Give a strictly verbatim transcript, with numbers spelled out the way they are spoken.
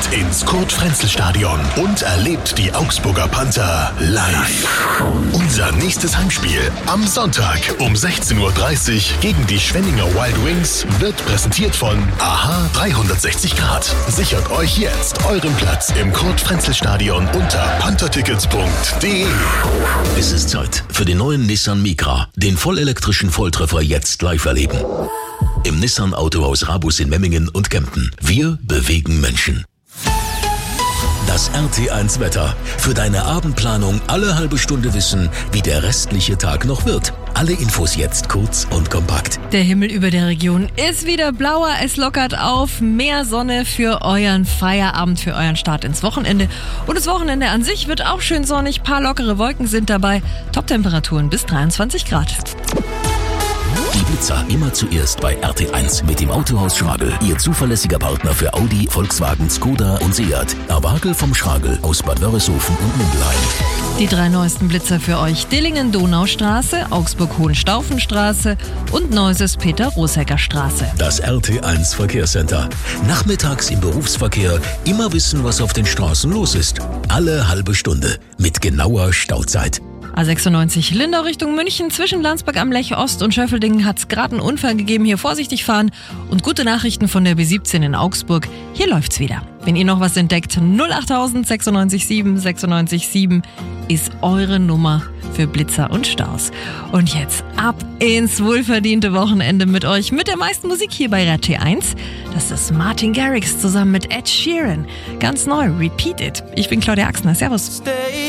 ins Kurt-Frenzel-Stadion und erlebt die Augsburger Panther live. Unser nächstes Heimspiel am Sonntag um sechzehn Uhr dreißig gegen die Schwenninger Wild Wings wird präsentiert von AHA dreihundertsechzig Grad. Sichert euch jetzt euren Platz im Kurt-Frenzel-Stadion unter panthertickets punkt de. Es ist Zeit für den neuen Nissan Micra, den vollelektrischen Volltreffer jetzt live erleben. Im Nissan Autohaus Rabus in Memmingen und Kempten. Wir bewegen Menschen. Das R T eins Wetter. Für deine Abendplanung alle halbe Stunde wissen, wie der restliche Tag noch wird. Alle Infos jetzt kurz und kompakt. Der Himmel über der Region ist wieder blauer, es lockert auf, mehr Sonne für euren Feierabend, für euren Start ins Wochenende. Und das Wochenende an sich wird auch schön sonnig, paar lockere Wolken sind dabei, Toptemperaturen bis dreiundzwanzig Grad. Die Blitzer immer zuerst bei R T eins mit dem Autohaus Schragel. Ihr zuverlässiger Partner für Audi, Volkswagen, Skoda und Seat. Erwagel vom Schragel aus Bad Wörishofen und Mindelheim. Die drei neuesten Blitzer für euch: Dillingen-Donaustraße, Augsburg-Hohenstaufenstraße und Neuses Peter-Rosecker-Straße. Das R T eins Verkehrscenter. Nachmittags im Berufsverkehr immer wissen, was auf den Straßen los ist. Alle halbe Stunde mit genauer Stauzeit. A sechsundneunzig Lindau Richtung München, zwischen Landsberg am Lech Ost und Schöffeldingen hat es gerade einen Unfall gegeben. Hier vorsichtig fahren. Und gute Nachrichten von der B siebzehn in Augsburg. Hier läuft's wieder. Wenn ihr noch was entdeckt, null acht sechs neun sieben sechs neun sieben ist eure Nummer für Blitzer und Staus. Und jetzt ab ins wohlverdiente Wochenende mit euch, mit der meisten Musik hier bei R T eins. Das ist Martin Garrix zusammen mit Ed Sheeran. Ganz neu, Repeat It. Ich bin Claudia Axner. Servus.